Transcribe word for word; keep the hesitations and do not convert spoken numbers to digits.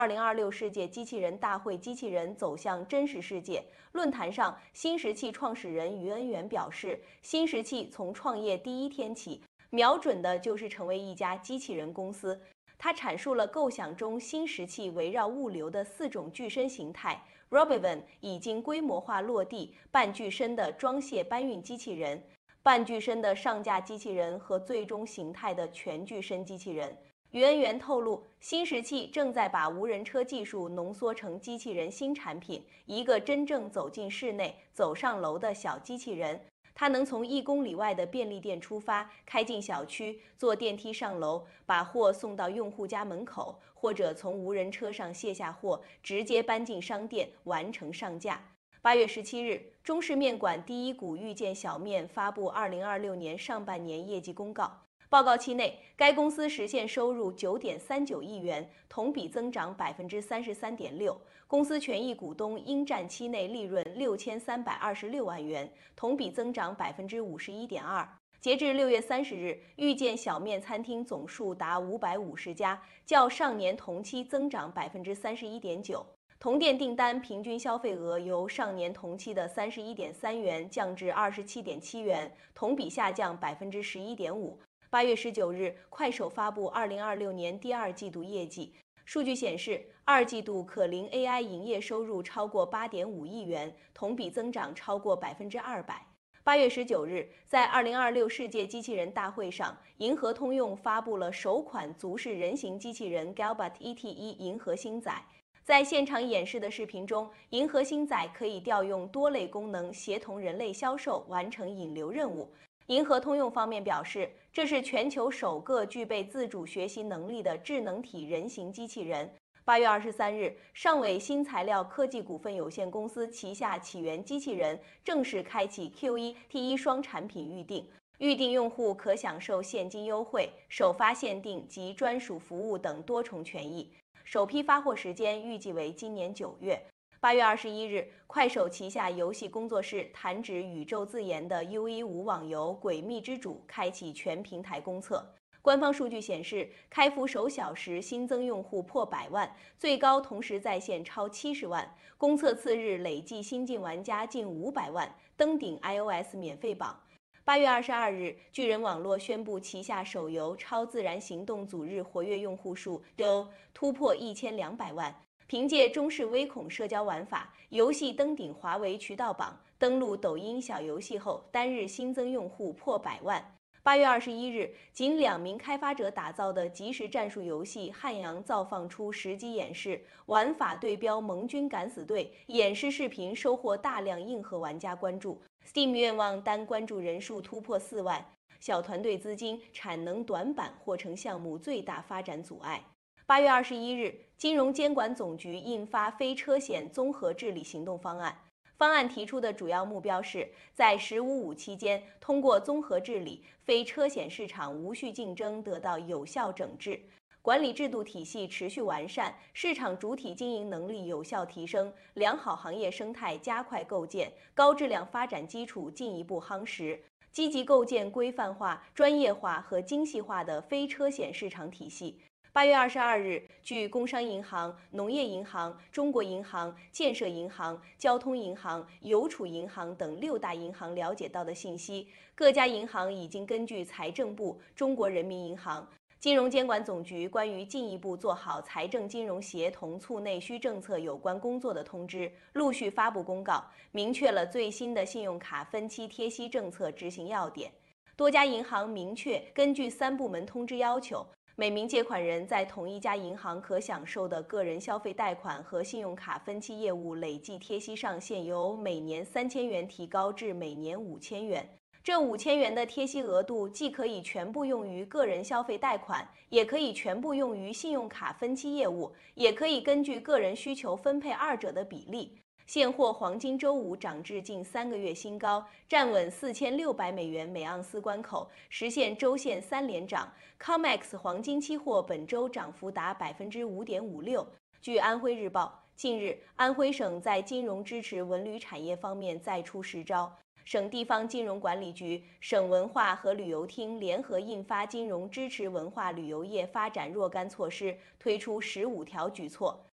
二零二六世界机器人大会机器人走向真实世界论坛上，新石器创始人于恩元表示，新石器从创业第一天起，瞄准的就是成为一家机器人公司。他阐述了构想中新石器围绕物流的四种具身形态。Robovan 已经规模化落地，半具身的装卸搬运机器人、半具身的上架机器人和最终形态的全具身机器人。于恩元透露，新石器正在把无人车技术浓缩成机器人新产品，一个真正走进室内、走上楼的小机器人。它能从一公里外的便利店出发，开进小区，坐电梯上楼，把货送到用户家门口，或者从无人车上卸下货，直接搬进商店，完成上架。八月十七日，中式面馆第一股遇见小面发布二零二六年上半年业绩公告。报告期内，该公司实现收入九点三九亿元，同比增长百分之三十三点六。公司权益股东应占期内利润六千三百二十六万元，同比增长百分之五十一点二。截至六月三十日，遇见小面餐厅总数达五百五十家，较上年同期增长百分之三十一点九。同店订单平均消费额由上年同期的三十一点三元降至二十七点七元，同比下降百分之十一点五。八月十九日，快手发布二零二六年第二季度业绩。数据显示，二季度可灵 A I 营业收入超过八点五亿元，同比增长超过百分之二百。八月十九日，在二零二六世界机器人大会上，银河通用发布了首款足式人形机器人 Galbot E T 一银河星仔。在现场演示的视频中，银河星仔可以调用多类功能，协同人类销售，完成引流任务。银河通用方面表示，这是全球首个具备自主学习能力的智能体人形机器人。八月二十三日，上伟新材料科技股份有限公司旗下起源机器人正式开启 Q 一 T 一双产品预定，预定用户可享受现金优惠、首发限定及专属服务等多重权益。首批发货时间预计为今年九月。八月二十一日，快手旗下游戏工作室弹指宇宙自研的 U 一五网游《诡秘之主》开启全平台公测。官方数据显示，开服首小时新增用户破百万，最高同时在线超七十万。公测次日累计新进玩家近五百万，登顶 iOS 免费榜。八月二十二日，巨人网络宣布旗下手游《超自然行动》组日活跃用户数都突破一千两百万。凭借中式微恐社交玩法，游戏登顶华为渠道榜，登陆抖音小游戏后，单日新增用户破百万。八月二十一日，仅两名开发者打造的即时战术游戏《汉阳造》放出实机演示，玩法对标盟军敢死队，演示视频收获大量硬核玩家关注。Steam 愿望单关注人数突破四万，小团队资金、产能短板或成项目最大发展阻碍。八月二十一日，金融监管总局印发非车险综合治理行动方案。方案提出的主要目标是在“十五五”期间，通过综合治理，非车险市场无序竞争得到有效整治，管理制度体系持续完善，市场主体经营能力有效提升，良好行业生态加快构建，高质量发展基础进一步夯实，积极构建规范化、专业化和精细化的非车险市场体系。八月二十二日，据工商银行、农业银行、中国银行、建设银行、交通银行、邮储银行等六大银行了解到的信息，各家银行已经根据财政部、中国人民银行、金融监管总局关于进一步做好财政金融协同促内需政策有关工作的通知，陆续发布公告，明确了最新的信用卡分期贴息政策执行要点。多家银行明确根据三部门通知要求，每名借款人在同一家银行可享受的个人消费贷款和信用卡分期业务累计贴息上限由每年三千元提高至每年五千元。这五千元的贴息额度既可以全部用于个人消费贷款，也可以全部用于信用卡分期业务，也可以根据个人需求分配二者的比例。现货黄金周五涨至近三个月新高，站稳四千六百美元每盎司关口，实现周线三连涨。C O M E X 黄金期货本周涨幅达百分之五点五六。据安徽日报，近日安徽省在金融支持文旅产业方面再出实招。 省地方金融管理局、省文化和旅游厅联合印发金融支持文化旅游业发展若干措施，推出十五条举措。